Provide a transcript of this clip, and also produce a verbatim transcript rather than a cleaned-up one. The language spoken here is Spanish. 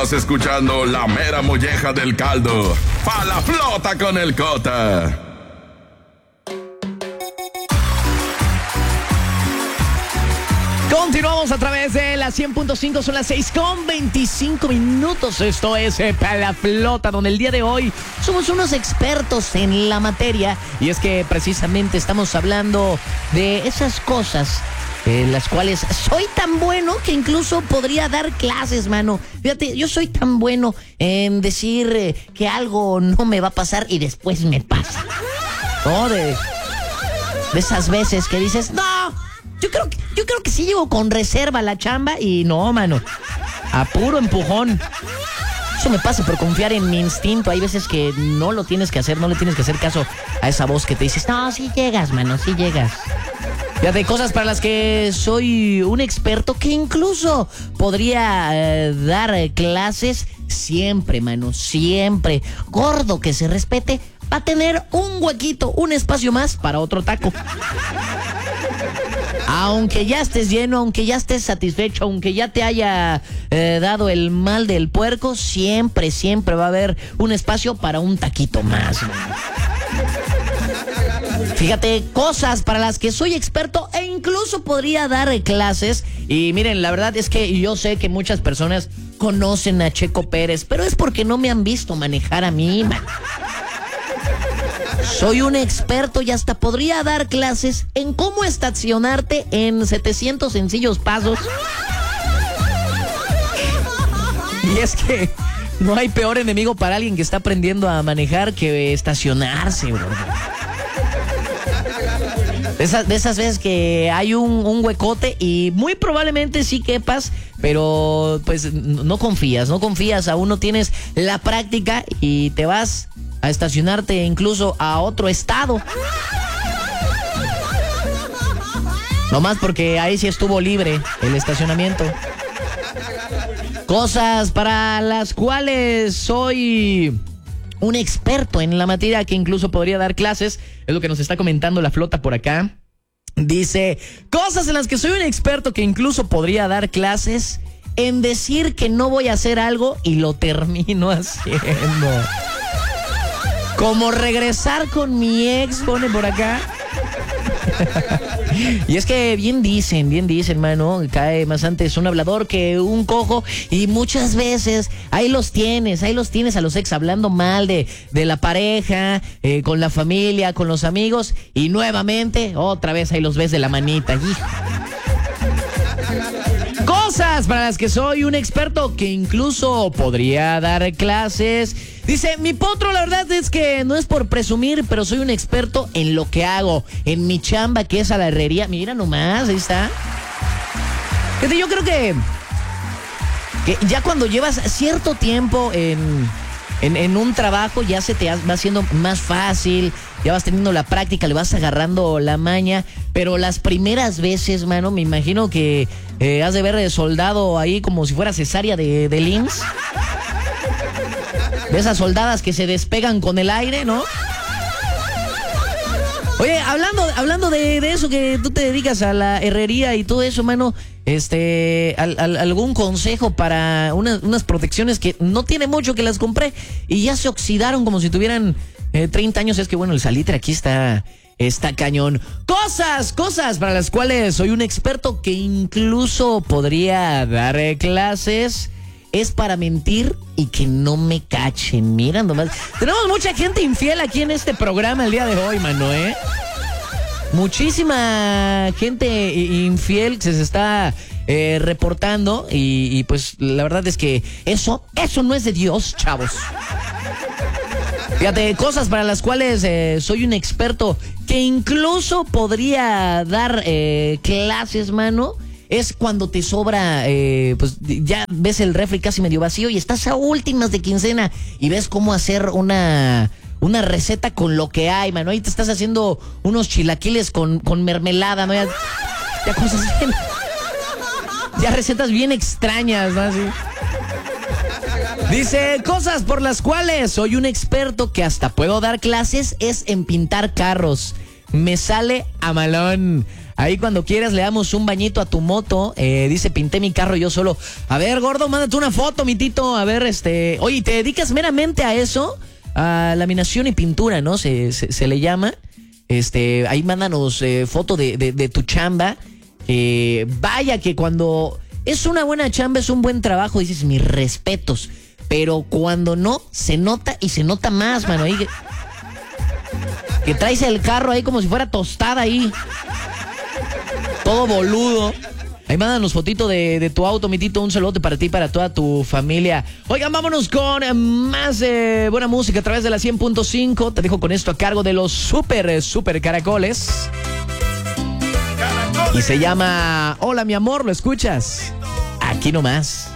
Estás escuchando la mera molleja del caldo. Pa' la flota con el Cota. Continuamos a través de la cien punto cinco, son las seis con veinticinco minutos. Esto es eh, Pa' la Flota, donde el día de hoy somos unos expertos en la materia. Y es que precisamente estamos hablando de esas cosas en las cuales soy tan bueno que incluso podría dar clases, mano. Fíjate, yo soy tan bueno en decir eh, que algo no me va a pasar y después me pasa. ¿No? De, de esas veces que dices, no, yo creo que, yo creo que sí llevo con reserva a la chamba y no, mano, a puro empujón. Eso me pasa por confiar en mi instinto. Hay veces que no lo tienes que hacer, no le tienes que hacer caso a esa voz que te dices, no, sí llegas, mano, sí llegas. Fíjate, cosas para las que soy un experto que incluso podría eh, dar eh, clases siempre, mano, siempre. Gordo que se respete va a tener un huequito, un espacio más para otro taco. Aunque ya estés lleno, aunque ya estés satisfecho, aunque ya te haya eh, dado el mal del puerco, siempre, siempre va a haber un espacio para un taquito más, mano. Fíjate, cosas para las que soy experto e incluso podría dar clases. Y miren, la verdad es que yo sé que muchas personas conocen a Checo Pérez, pero es porque no me han visto manejar a mí, man. Soy un experto y hasta podría dar clases en cómo estacionarte en setecientos sencillos pasos. Y es que no hay peor enemigo para alguien que está aprendiendo a manejar que estacionarse, bro. De esas, de esas veces que hay un, un huecote y muy probablemente sí quepas, pero pues no confías, no confías, aún no tienes la práctica y te vas a estacionarte incluso a otro estado. Nomás porque ahí sí estuvo libre el estacionamiento. Cosas para las cuales soy un experto en la materia que incluso podría dar clases, es lo que nos está comentando la flota por acá. Dice, cosas en las que soy un experto que incluso podría dar clases, en decir que no voy a hacer algo y lo termino haciendo. Como regresar con mi ex, pone por acá. Y es que bien dicen, bien dicen, mano, cae más antes un hablador que un cojo. Y muchas veces ahí los tienes, ahí los tienes a los ex hablando mal de, de la pareja, eh, con la familia, con los amigos. Y nuevamente, otra vez ahí los ves de la manita. Hijo. Cosas para las que soy un experto que incluso podría dar clases. Dice, mi potro, la verdad es que no es por presumir, pero soy un experto en lo que hago, en mi chamba, que es a la herrería. Mira nomás, ahí está. Fíjate, yo creo que, que ya cuando llevas cierto tiempo en, en, en un trabajo, ya se te va haciendo más fácil, ya vas teniendo la práctica, le vas agarrando la maña, pero las primeras veces, mano, me imagino que eh, has de ver soldado ahí como si fuera cesárea de, de I M S S. De esas soldadas que se despegan con el aire, ¿no? Oye, hablando, hablando de, de eso, que tú te dedicas a la herrería y todo eso, mano, este, al, al, algún consejo para una, unas protecciones que no tiene mucho que las compré y ya se oxidaron como si tuvieran eh, treinta años. Es que bueno, el salitre aquí está, está cañón. Cosas, cosas para las cuales soy un experto que incluso podría dar eh, clases. Es para mentir y que no me cachen. Mira nomás. Tenemos mucha gente infiel aquí en este programa el día de hoy, mano, ¿eh? Muchísima gente infiel que se está eh, reportando y, y pues la verdad es que eso, eso no es de Dios, chavos. Fíjate, cosas para las cuales eh, soy un experto que incluso podría dar eh, clases, mano. Es cuando te sobra, eh, pues ya ves el refri casi medio vacío y estás a últimas de quincena y ves cómo hacer una, una receta con lo que hay, mano. Ahí te estás haciendo unos chilaquiles con, con mermelada, ¿no? Ya, ya cosas bien, ya recetas bien extrañas, ¿no? Así. Dice, cosas por las cuales soy un experto que hasta puedo dar clases es en pintar carros. me sale a malón. Ahí cuando quieras le damos un bañito a tu moto. Eh, dice, pinté mi carro yo solo. A ver, gordo, mándate una foto, mi Tito. A ver, este... Oye, ¿te dedicas meramente a eso? A laminación y pintura, ¿no? Se, se, se le llama. Este, ahí mándanos eh, foto de, de, de tu chamba. Eh, vaya que cuando es una buena chamba, es un buen trabajo, dices, mis respetos. Pero cuando no, se nota y se nota más, mano. Ahí que, que traes el carro ahí como si fuera tostada ahí. Todo boludo. Ahí mándanos fotito de, de tu auto, mi Tito. Un saludo para ti y para toda tu familia. Oigan, vámonos con más eh, buena música a través de la cien punto cinco. Te dejo con esto a cargo de los super, super caracoles. Y se llama Hola, mi amor, ¿lo escuchas? Aquí nomás.